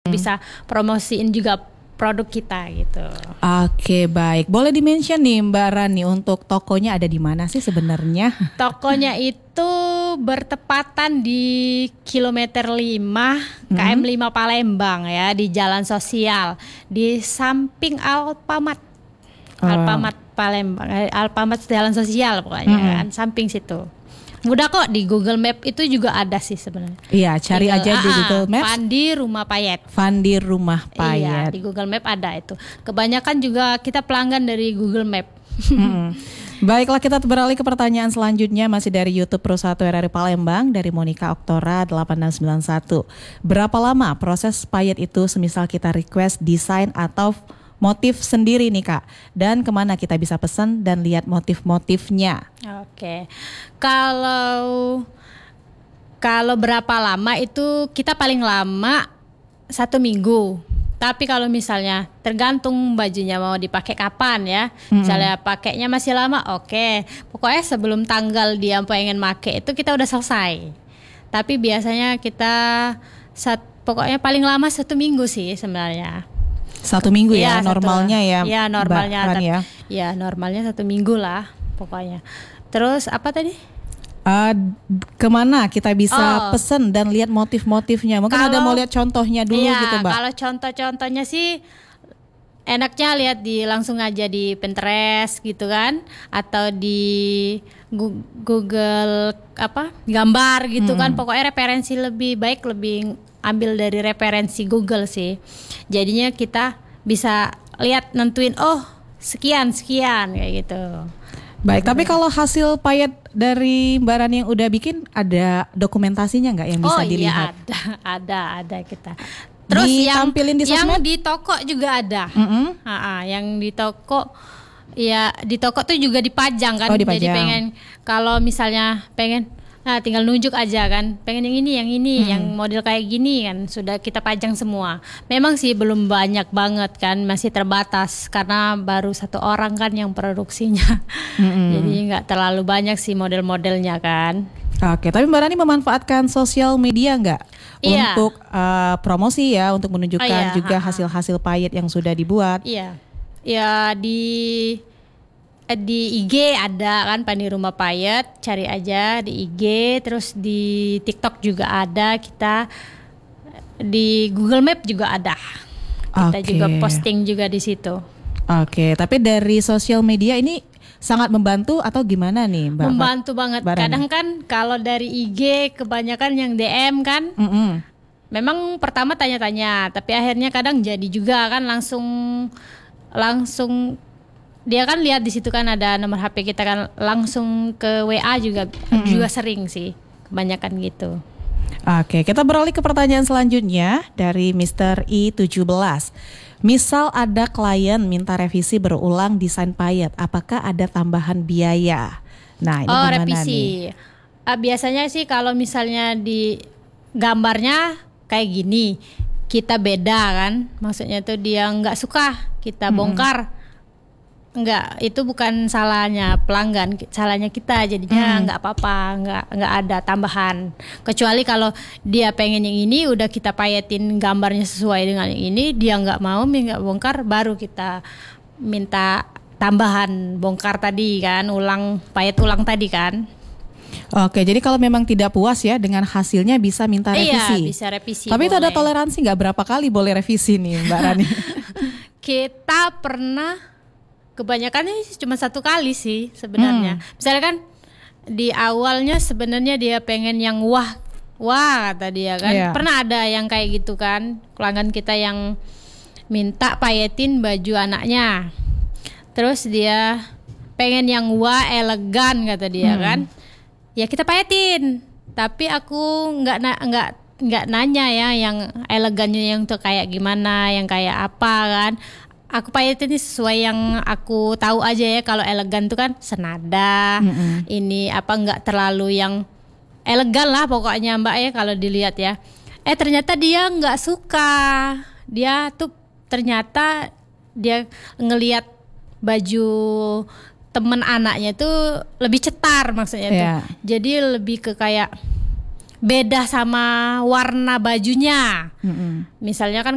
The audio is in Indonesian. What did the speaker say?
bisa promosiin juga produk kita gitu. Oke, baik. Boleh di-mention nih Mbak Rani untuk tokonya ada di mana sih sebenarnya? Tokonya itu bertepatan di kilometer 5 KM 5 Palembang ya, di Jalan Sosial di samping Alfamart. Alfamart Palembang, Alfamart Jalan Sosial pokoknya kan, samping situ. Mudah kok, di Google Map itu juga ada sih sebenarnya. Iya, cari aja di Google Maps. Fandi Rumah Payet. Fandi Rumah Iya, Payet. di Google Map ada itu. Kebanyakan juga kita pelanggan dari Google Map. Baiklah, kita beralih ke pertanyaan selanjutnya, masih dari YouTube Pro 1 RRI Palembang, dari Monica Oktora 8691. Berapa lama proses payet itu, semisal kita request desain atau motif sendiri nih Kak, dan kemana kita bisa pesan dan lihat motif-motifnya? Oke, kalau berapa lama itu kita paling lama 1 minggu. Tapi kalau misalnya tergantung bajunya mau dipakai kapan ya. Misalnya pakainya masih lama, oke. Pokoknya sebelum tanggal dia pengen pakai itu kita udah selesai. Tapi biasanya kita pokoknya paling lama 1 minggu sih sebenarnya. 1 minggu ya, normalnya ya. Ya normalnya. Mbak Rani ya. Ya normalnya 1 minggu lah pokoknya. Terus apa tadi? Kemana kita bisa pesen dan lihat motif-motifnya? Mungkin ada mau lihat contohnya dulu gitu Mbak. Kalau contoh-contohnya sih enaknya lihat langsung aja di Pinterest gitu kan, atau di Google gambar gitu kan. Pokoknya referensi lebih baik lebih ambil dari referensi Google sih. Jadinya kita bisa lihat, nentuin sekian kayak gitu. Baik, tapi kalau hasil payet dari Mbak Rani yang udah bikin, ada dokumentasinya nggak yang bisa dilihat? Iya, ada kita. Terus ditampilin di sosmed? Yang di toko juga ada. Yang di toko, ya di toko tuh juga dipajang kan. Dipajang. Jadi kalau misalnya pengen, tinggal nunjuk aja kan, pengen yang ini, yang model kayak gini kan, sudah kita pajang semua. Memang sih belum banyak banget kan, masih terbatas karena baru 1 orang kan yang produksinya. Jadi nggak terlalu banyak sih model-modelnya kan. Oke, tapi Mbak Rani memanfaatkan sosial media nggak untuk promosi ya, untuk menunjukkan juga hasil-hasil payet yang sudah dibuat? Iya, ya di IG ada kan, Fandi Rumah Payet, cari aja di IG. Terus di TikTok juga ada, kita di Google Map juga ada. Kita juga posting juga di situ. Oke, tapi dari sosial media ini sangat membantu atau gimana nih Mbak? Membantu banget. Kadang kan kalau dari IG kebanyakan yang DM kan. Memang pertama tanya-tanya, tapi akhirnya kadang jadi juga kan, langsung dia kan lihat di situ kan ada nomor HP kita kan, langsung ke WA juga sering sih, kebanyakan gitu. Oke, kita beralih ke pertanyaan selanjutnya dari Mr. I17. Misal ada klien minta revisi berulang desain payet, apakah ada tambahan biaya? Nah, ini gimana revisi nih? Biasanya sih kalau misalnya di gambarnya kayak gini, kita beda kan, maksudnya tuh dia nggak suka, kita bongkar. Enggak, itu bukan salahnya pelanggan, salahnya kita, jadinya enggak apa-apa, enggak ada tambahan. Kecuali kalau dia pengen yang ini, udah kita payetin gambarnya sesuai dengan yang ini, dia enggak mau, enggak bongkar, baru kita minta tambahan bongkar tadi kan, payet ulang tadi kan. Oke, jadi kalau memang tidak puas ya dengan hasilnya bisa minta revisi. Iya, bisa revisi. Tapi itu ada toleransi nggak, berapa kali boleh revisi nih Mbak Rani? Kita pernah, kebanyakan cuma 1 kali sih sebenarnya. Misalnya kan di awalnya sebenarnya dia pengen yang wah kata dia kan. Pernah ada yang kayak gitu kan, pelanggan kita yang minta payetin baju anaknya. Terus dia pengen yang elegan kata dia kan. Ya kita payetin. Tapi aku nggak nanya ya yang elegannya yang tuh kayak gimana, yang kayak apa kan. Aku payetin sesuai yang aku tahu aja ya. Kalau elegan tuh kan senada, ini nggak terlalu yang elegan lah pokoknya Mbak ya kalau dilihat ya. Ternyata dia nggak suka. Dia tuh ternyata dia ngelihat baju temen anaknya tuh lebih cetar maksudnya tuh. Jadi lebih ke kayak beda sama warna bajunya. Misalnya kan